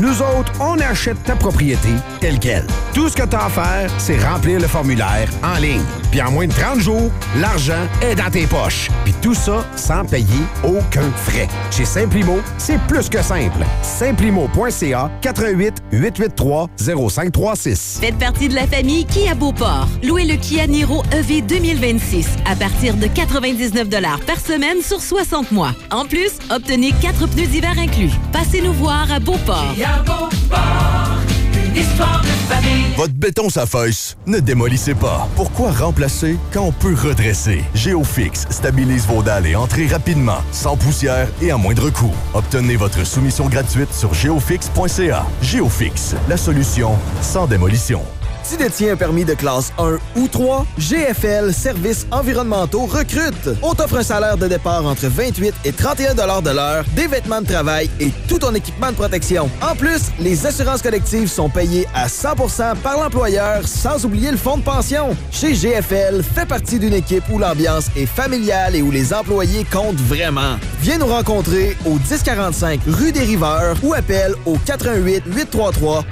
Nous autres, on achète ta propriété telle quelle. Tout ce que tu as à faire, c'est remplir le formulaire en ligne. Puis en moins de 30 jours, l'argent est dans tes poches. Puis tout ça sans payer aucun frais. Chez Simplimo, c'est plus que simple. Simplimo.ca 88 883 0536. Faites partie de la famille Kia Beauport. Louez le Kia Niro EV 2026 à partir de 99 $ par semaine sur 60 mois. En plus, obtenez 4 pneus d'hiver inclus. Passez-nous voir à Beauport. Kia Beauport, une histoire de famille. Votre béton s'affaisse, ne démolissez pas. Pourquoi remplacer quand on peut redresser? GeoFix stabilise vos dalles et entrées rapidement, sans poussière et à moindre coût. Obtenez votre soumission gratuite sur geofix.ca. GeoFix, la solution sans démolition. Tu détiens un permis de classe 1 ou 3, GFL Services environnementaux recrute. On t'offre un salaire de départ entre 28 et 31 $ de l'heure, des vêtements de travail et tout ton équipement de protection. En plus, les assurances collectives sont payées à 100% par l'employeur, sans oublier le fonds de pension. Chez GFL, fais partie d'une équipe où l'ambiance est familiale et où les employés comptent vraiment. Viens nous rencontrer au 1045 rue des Riveurs ou appelle au 88 833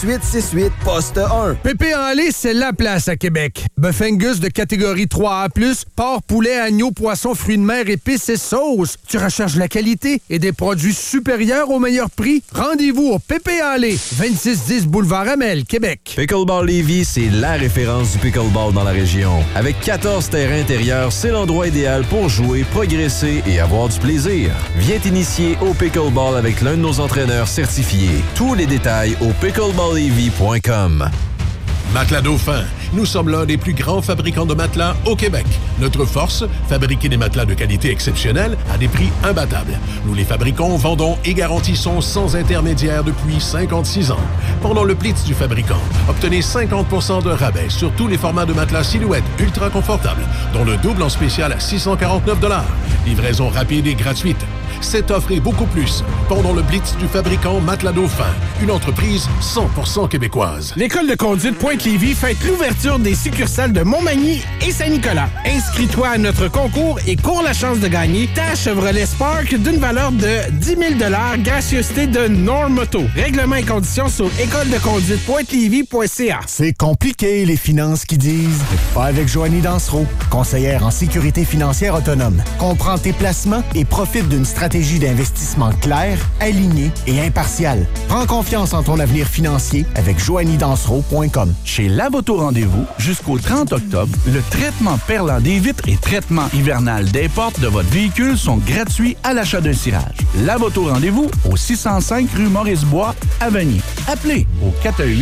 6868 poste 1. Pépé en lait, c'est la place à Québec. Bœuf Angus de catégorie 3A+, porc, poulet, agneau, poisson, fruits de mer, épices et sauces. Tu recherches la qualité et des produits supérieurs au meilleur prix? Rendez-vous au Pépé en lait, 2610 boulevard Amel, Québec. Pickleball Lévis, c'est la référence du pickleball dans la région. Avec 14 terrains intérieurs, c'est l'endroit idéal pour jouer, progresser et avoir du plaisir. Viens t'initier au pickleball avec l'un de nos entraîneurs certifiés. Tous les détails au pickleballlévis.com. Matelas Dauphin. Nous sommes l'un des plus grands fabricants de matelas au Québec. Notre force, fabriquer des matelas de qualité exceptionnelle à des prix imbattables. Nous les fabriquons, vendons et garantissons sans intermédiaire depuis 56 ans. Pendant le Blitz du fabricant, obtenez 50% de rabais sur tous les formats de matelas silhouette ultra confortables, dont le double en spécial à 649 $. Livraison rapide et gratuite. Cette offre et beaucoup plus pendant le Blitz du fabricant Matelas Dauphin, une entreprise 100% québécoise. L'école de conduite Pointe-Lévis fête l'ouverture des succursales de Montmagny et Saint-Nicolas. Inscris-toi à notre concours et cours la chance de gagner ta Chevrolet Spark d'une valeur de 10 000 $, gracieuseté de Normoto. Règlements et conditions sur écoledeconduitepointe-lévis.ca. C'est compliqué, les finances qui disent. Pas avec Joanie Dansereau, conseillère en sécurité financière autonome. Comprends tes placements et profite d'une stratégie d'investissement claire, alignée et impartiale. Prends confiance en ton avenir financier avec joanniedansereau.com. Chez Lavoto Rendez-vous, jusqu'au 30 octobre, le traitement perlant des vitres et traitement hivernal des portes de votre véhicule sont gratuits à l'achat d'un cirage. Lavoto Rendez-vous au 605 rue Maurice-Bois, à Vanier. Appelez au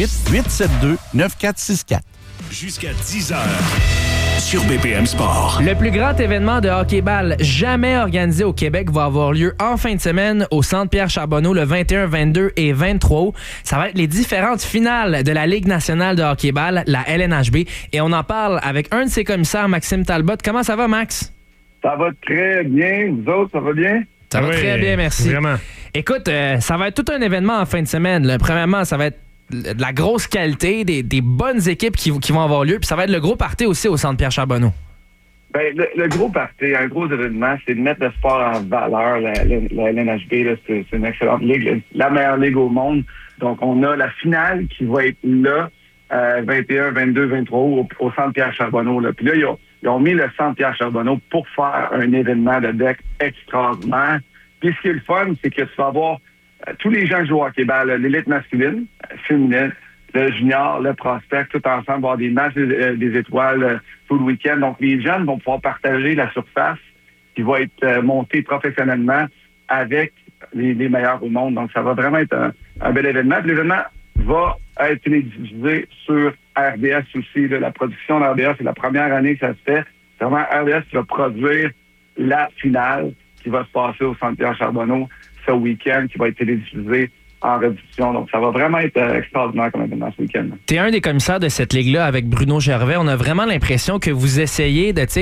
418-872-9464. Jusqu'à 10h. Sur BPM Sport. Le plus grand événement de hockey-ball jamais organisé au Québec va avoir lieu en fin de semaine au Centre Pierre Charbonneau le 21, 22 et 23 août. Ça va être les différentes finales de la Ligue nationale de hockey-ball, la LNHB. Et on en parle avec un de ses commissaires, Maxime Talbot. Comment ça va, Max? Ça va très bien. Vous autres, ça va bien? Ça va très bien, merci. Vraiment. Écoute, ça va être tout un événement en fin de semaine. Là. Premièrement, ça va être de la grosse qualité, des bonnes équipes qui vont avoir lieu. Puis ça va être le gros party aussi au Centre Pierre Charbonneau. Ben, le gros party, un gros événement, c'est de mettre le sport en valeur. La LNHB, là, c'est une excellente ligue, la meilleure ligue au monde. Donc, on a la finale qui va être là, 21, 22, 23 au Centre Pierre Charbonneau. Là. Puis là, ils ont mis le Centre Pierre Charbonneau pour faire un événement de deck extraordinaire. Puis ce qui est le fun, c'est que tu vas avoir tous les gens qui jouent au hockey-ball, l'élite masculine, féminine, le junior, le prospect, tout ensemble, avoir des matchs des étoiles tout le week-end. Donc, les jeunes vont pouvoir partager la surface qui va être montée professionnellement avec les meilleurs au monde. Donc, ça va vraiment être un bel événement. Puis, l'événement va être télédiffusé sur RDS aussi. Là. La production de RDS, c'est la première année que ça se fait. C'est vraiment RDS qui va produire la finale qui va se passer au Centre Pierre Charbonneau ce week-end, qui va être télédiffusé en rediffusion. Donc, ça va vraiment être extraordinaire comme événement ce week-end. Tu es un des commissaires de cette ligue-là avec Bruno Gervais. On a vraiment l'impression que vous essayez de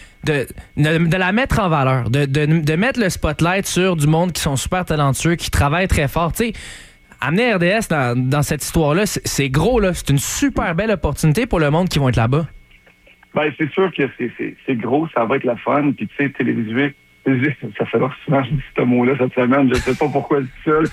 la mettre en valeur, de mettre le spotlight sur du monde qui sont super talentueux, qui travaillent très fort. Tu sais, amener RDS dans cette histoire-là, c'est gros, là. C'est une super belle opportunité pour le monde qui vont être là-bas. Bien, c'est sûr que c'est gros, ça va être la fun. Puis, tu sais, Ça fait souvent que je dis ce mot-là cette semaine. Je sais pas pourquoi je dis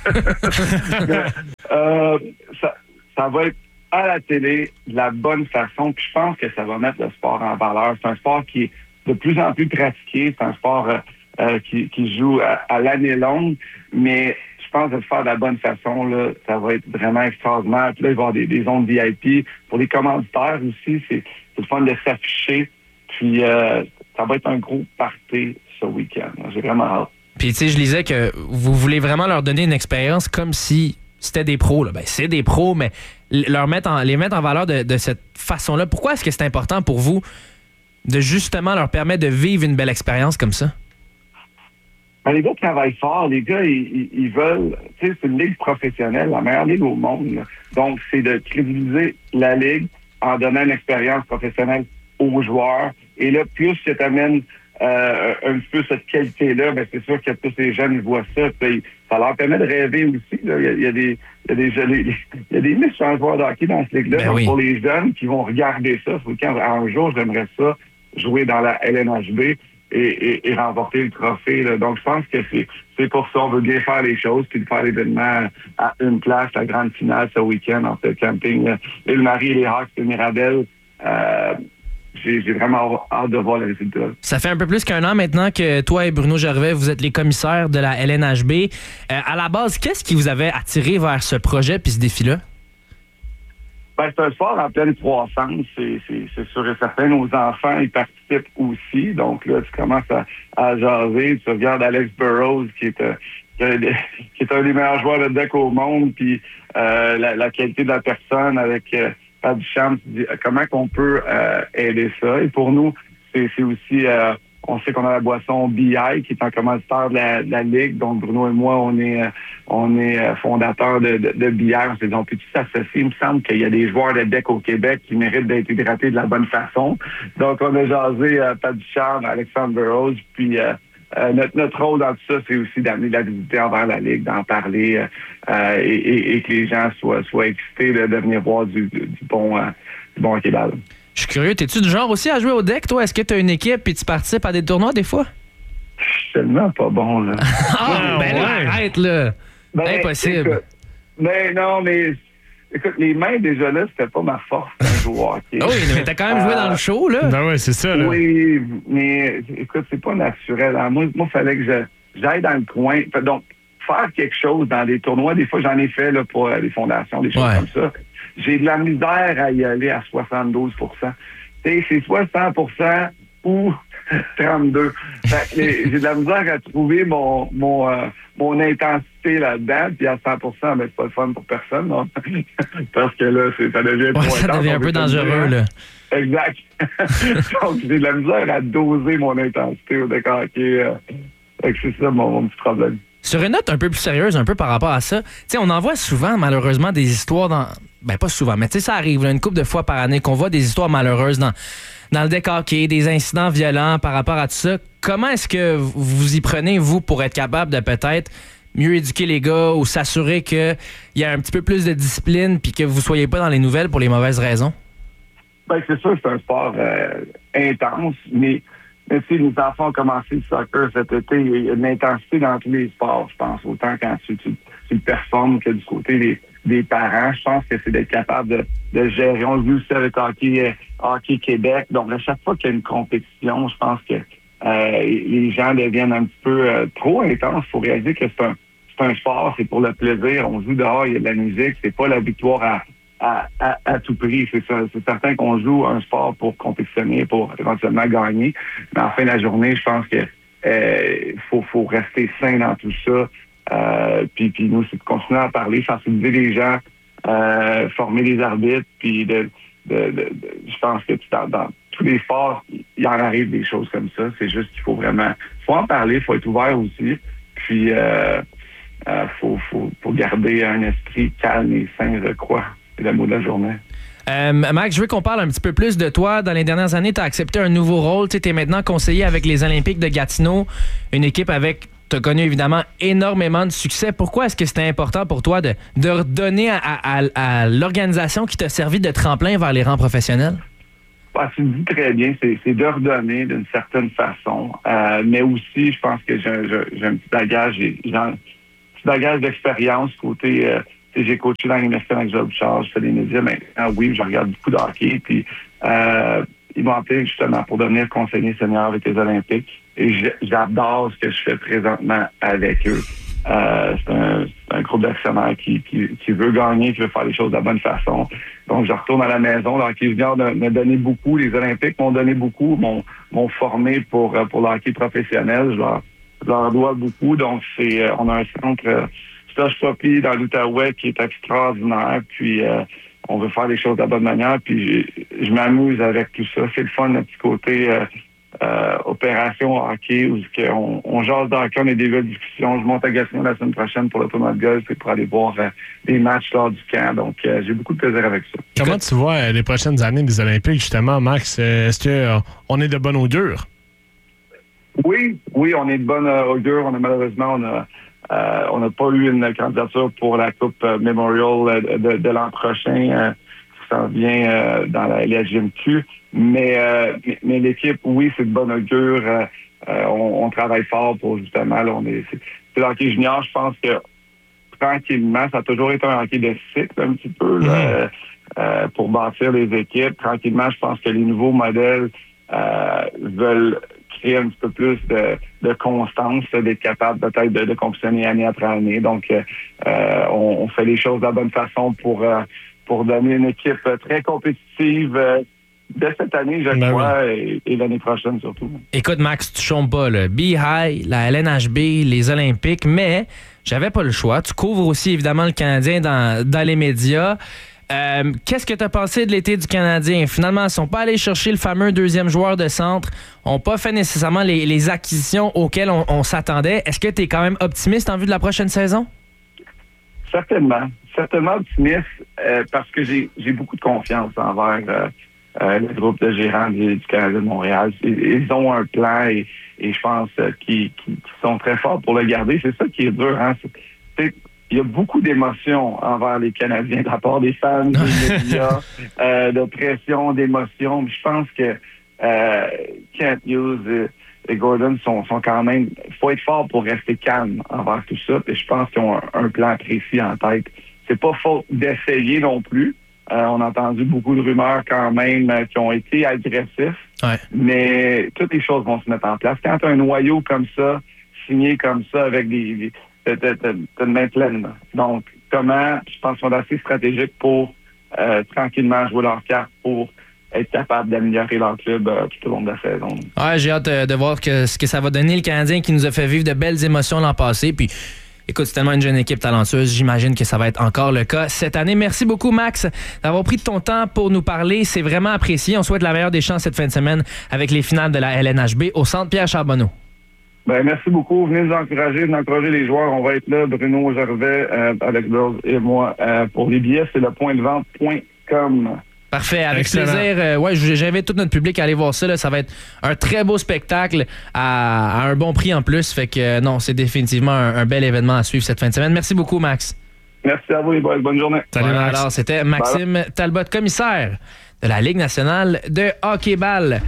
ça. Ça va être à la télé de la bonne façon. Puis je pense que ça va mettre le sport en valeur. C'est un sport qui est de plus en plus pratiqué. C'est un sport qui joue à l'année longue. Mais je pense de le faire de la bonne façon, là, ça va être vraiment extraordinaire. Puis là, il va y avoir des zones VIP. Pour les commanditaires aussi, c'est le fun de s'afficher. Puis ça va être un gros party ce week-end. J'ai vraiment hâte. Puis, tu sais, je lisais que vous voulez vraiment leur donner une expérience comme si c'était des pros. Là. Ben, c'est des pros, mais les mettre en valeur de cette façon-là. Pourquoi est-ce que c'est important pour vous de justement leur permettre de vivre une belle expérience comme ça? Ben, les gars travaillent fort. Les gars, ils veulent... Tu sais, c'est une ligue professionnelle, la meilleure ligue au monde. Là. Donc, c'est de crédibiliser la ligue en donnant une expérience professionnelle aux joueurs. Et là, plus que tu amènes un peu cette qualité-là, ben c'est sûr que tous les jeunes ils voient ça. Puis, ça leur permet de rêver aussi. Là. Il y a des méchants joueurs de hockey dans cette ligue-là. Ben donc, oui. pour les jeunes qui vont regarder ça, un jour, j'aimerais ça jouer dans la LNHB et remporter le trophée. Là. Donc, je pense que c'est pour ça. On veut bien faire les choses, puis de faire l'événement à une place, la grande finale ce week-end entre le camping Île-Marie et les Hawks de Mirabel. J'ai vraiment hâte de voir le résultat. Ça fait un peu plus qu'un an maintenant que toi et Bruno Gervais, vous êtes les commissaires de la LNHB. À la base, qu'est-ce qui vous avait attiré vers ce projet puis ce défi-là? Ben, c'est un sport en pleine croissance. C'est sûr et certain. Nos enfants, ils participent aussi. Donc là, tu commences à jaser. Tu regardes Alex Burrows, qui est un des meilleurs joueurs de deck au monde. Puis la qualité de la personne avec... Duchamp, comment qu'on peut aider ça. Et pour nous, c'est aussi, on sait qu'on a la boisson BI qui est un commanditaire de la Ligue. Donc, Bruno et moi, on est fondateurs de BI. On s'est dit, on peut tous s'associer. Il me semble qu'il y a des joueurs de deck au Québec qui méritent d'être hydratés de la bonne façon. Donc, on a jasé Pat Duchamp, Alexandre Burrows, puis... notre rôle dans tout ça, c'est aussi d'amener de la visibilité envers la Ligue, d'en parler et que les gens soient excités de venir voir du bon hockey-ball. Je suis curieux, t'es-tu du genre aussi à jouer au deck, toi? Est-ce que tu as une équipe et tu participes à des tournois des fois? Je suis tellement pas bon, là. Là, arrête, là! Impossible. Écoute, les mains, déjà là, c'était pas ma force quand je joue au hockey. Oui, mais t'as quand même joué dans le show, là. Ben ouais, c'est ça, là. Oui, mais écoute, c'est pas naturel. Alors, moi, il fallait que j'aille dans le coin. Donc, faire quelque chose dans des tournois, des fois, j'en ai fait là, pour les fondations, des choses comme ça. J'ai de la misère à y aller à 72 %. C'est soit 100% ou 32. J'ai de la misère à trouver mon intensité là-dedans, puis à 100%, ben, c'est pas le fun pour personne, non? Parce que là, ça devient trop intense. Ça devient un peu dangereux, là. Exact. Donc, j'ai de la misère à doser mon intensité au deck hockey. C'est ça mon petit problème. Sur une note un peu plus sérieuse, un peu par rapport à ça, t'sais, on en voit souvent, malheureusement, des histoires dans... Ben, pas souvent, mais ça arrive là, une couple de fois par année qu'on voit des histoires malheureuses dans le deck hockey, des incidents violents par rapport à tout ça. Comment est-ce que vous y prenez, vous, pour être capable de peut-être mieux éduquer les gars ou s'assurer qu'il y a un petit peu plus de discipline puis que vous ne soyez pas dans les nouvelles pour les mauvaises raisons? Ben, c'est sûr que c'est un sport intense, mais tu sais, les enfants ont commencé le soccer cet été. Il y a de l'intensité dans tous les sports, je pense, autant quand tu le performes que du côté des parents. Je pense que c'est d'être capable de gérer. On le vit aussi avec Hockey Québec. Donc, à chaque fois qu'il y a une compétition, je pense que les gens deviennent un petit peu trop intenses. Il faut réaliser que c'est un sport, c'est pour le plaisir. On joue dehors, il y a de la musique. C'est pas la victoire à tout prix. C'est certain qu'on joue un sport pour compétitionner, pour éventuellement gagner. Mais en fin de la journée, je pense que faut rester sain dans tout ça. Puis nous, c'est de continuer à parler, sensibiliser les gens, former les arbitres, puis je pense que dans tous les sports, il en arrive des choses comme ça. C'est juste qu'il faut en parler, il faut être ouvert aussi. Puis faut garder un esprit calme et sain, je crois. C'est le mot de la journée. Max, je veux qu'on parle un petit peu plus de toi. Dans les dernières années, tu as accepté un nouveau rôle. Tu es maintenant conseiller avec les Olympiques de Gatineau, une équipe avec, tu as connu évidemment énormément de succès. Pourquoi est-ce que c'était important pour toi de redonner à l'organisation qui t'a servi de tremplin vers les rangs professionnels? tu le dis très bien, c'est de redonner d'une certaine façon. Mais aussi, je pense que j'ai un petit bagage, d'expérience côté... j'ai coaché dans l'Université Mac-Jean-Bouchard, je fais des médias maintenant. Oui, je regarde beaucoup de hockey. Puis, ils m'ont appelé justement pour devenir conseiller senior avec les Olympiques. Et j'adore ce que je fais présentement avec eux. C'est un groupe d'actionnaires qui veut gagner, qui veut faire les choses de la bonne façon. Donc, je retourne à la maison. Le hockey junior m'a donné beaucoup. Les Olympiques m'ont donné beaucoup, m'ont formé pour le hockey professionnel. Je leur dois beaucoup. Donc, on a un centre Slush Poppy dans l'Outaouais qui est extraordinaire. Puis, on veut faire les choses de la bonne manière. Puis, je m'amuse avec tout ça. C'est le fun, le petit côté opération hockey où on jase dans le camp, on a des belles discussions. Je monte à Gatineau la semaine prochaine pour le tournoi de golf et pour aller voir des matchs lors du camp. Donc, j'ai beaucoup de plaisir avec ça. Comment tu vois les prochaines années des Olympiques, justement, Max? Est-ce qu'on est de bonne augure? Oui, on est de bonne augure. Malheureusement, on n'a pas eu une candidature pour la Coupe Memorial de l'an prochain qui s'en vient dans la LHJMQ. Mais l'équipe, oui, c'est de bonne augure. On travaille fort pour justement. C'est le hockey junior, je pense que tranquillement, ça a toujours été un hockey de cycle un petit peu pour bâtir les équipes. Tranquillement, je pense que les nouveaux modèles veulent créer un petit peu plus de constance, d'être capable peut-être de compétitionner année après année. Donc, on fait les choses de la bonne façon pour donner une équipe très compétitive de cette année, je crois, et l'année prochaine surtout. Écoute, Max, tu chombes pas, là. B-High, la LNHB, les Olympiques, mais j'avais pas le choix. Tu couvres aussi, évidemment, le Canadien dans les médias. Qu'est-ce que tu as pensé de l'été du Canadien? Finalement, ils ne sont pas allés chercher le fameux deuxième joueur de centre. Ils n'ont pas fait nécessairement les acquisitions auxquelles on s'attendait. Est-ce que tu es quand même optimiste en vue de la prochaine saison? Certainement optimiste parce que j'ai beaucoup de confiance envers le groupe de gérants du Canadien de Montréal. Ils ont un plan et je pense qu'ils sont très forts pour le garder. C'est ça qui est dur. Hein? Il y a beaucoup d'émotions envers les Canadiens, de la part des fans, des médias, de pression, d'émotions. Mais je pense que Kent Hughes et Gordon sont quand même... Il faut être fort pour rester calme envers tout ça. Et je pense qu'ils ont un plan précis en tête. C'est pas faute d'essayer non plus. On a entendu beaucoup de rumeurs quand même qui ont été agressifs. Ouais. Mais toutes les choses vont se mettre en place. Quand tu as un noyau comme ça, signé comme ça, avec t'as une main pleine. Donc, je pense qu'ils sont assez stratégiques pour tranquillement jouer leur carte pour être capable d'améliorer leur club tout au long de la saison. Ouais, j'ai hâte de voir ce que ça va donner, le Canadien qui nous a fait vivre de belles émotions l'an passé. Puis, écoute, c'est tellement une jeune équipe talentueuse. J'imagine que ça va être encore le cas cette année. Merci beaucoup, Max, d'avoir pris de ton temps pour nous parler. C'est vraiment apprécié. On souhaite la meilleure des chances cette fin de semaine avec les finales de la LNHB au Centre Pierre Charbonneau. Merci beaucoup. Venez nous encourager les joueurs. On va être là, Bruno Gervais, Alex Burles et moi. Pour les billets, c'est lepointdevente.com. Parfait, avec plaisir. J'invite tout notre public à aller voir ça. Là. Ça va être un très beau spectacle à un bon prix en plus. Fait que non, c'est définitivement un bel événement à suivre cette fin de semaine. Merci beaucoup, Max. Merci à vous, les boys. Bonne journée. Salut, Max. Alors, c'était Maxime Talbot, commissaire de la Ligue nationale de hockey-ball.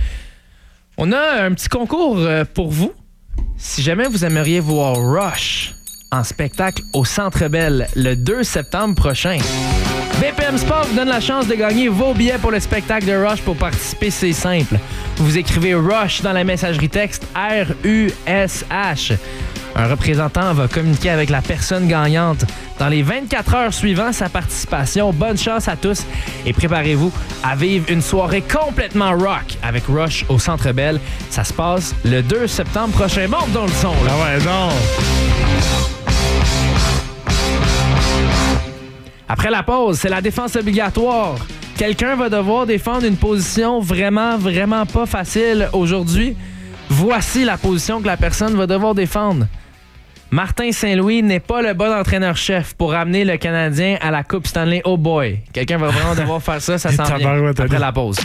On a un petit concours pour vous. Si jamais vous aimeriez voir Rush en spectacle au Centre Bell le 2 septembre prochain, BPM Sport vous donne la chance de gagner vos billets pour le spectacle de Rush. Pour participer, c'est simple. Vous écrivez Rush dans la messagerie texte RUSH. Un représentant va communiquer avec la personne gagnante dans les 24 heures suivant sa participation. Bonne chance à tous et préparez-vous à vivre une soirée complètement rock avec Rush au Centre Bell. Ça se passe le 2 septembre prochain. Monte dans le son, là. Ah ouais, non. Après la pause, c'est la défense obligatoire. Quelqu'un va devoir défendre une position vraiment, vraiment pas facile aujourd'hui. Voici la position que la personne va devoir défendre. Martin Saint-Louis n'est pas le bon entraîneur-chef pour amener le Canadien à la Coupe Stanley. Oh boy! Quelqu'un va vraiment devoir faire ça s'en vient après la pause.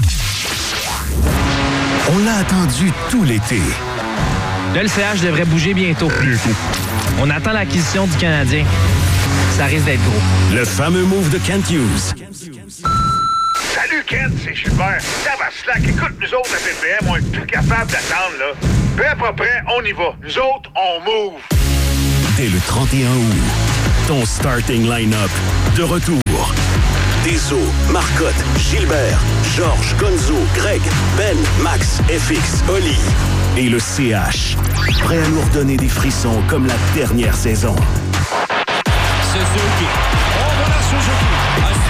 On l'a attendu tout l'été. Là, le CH devrait bouger bientôt. On attend l'acquisition du Canadien. Ça risque d'être gros. Le fameux move de Kent Hughes. Salut, Ken, c'est super. Tabaslac, écoute, nous autres, à PPM, on est plus capable d'attendre, là. Prêt, pas prêt, on y va. Nous autres, on move. Dès le 31 août, ton starting line-up de retour. Deso, Marcotte, Gilbert, Georges, Gonzo, Greg, Ben, Max, FX, Oli et le CH. Prêt à nous redonner des frissons comme la dernière saison. Suzuki. On va la Suzuki.